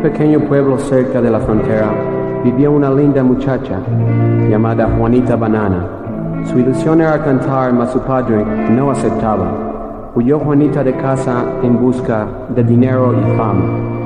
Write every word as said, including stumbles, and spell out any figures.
pequeño pueblo cerca de la frontera vivía una linda muchacha llamada Juanita Banana. Su ilusión era cantar, mas su padre no aceptaba. Huyó Juanita de casa en busca de dinero y fama.